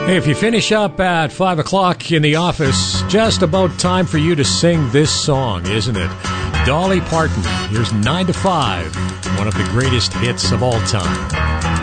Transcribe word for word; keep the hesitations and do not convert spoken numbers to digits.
Hey, if you finish up at five o'clock in the office, just about time for you to sing this song, isn't it? Dolly Parton, here's nine to five, one of the greatest hits of all time.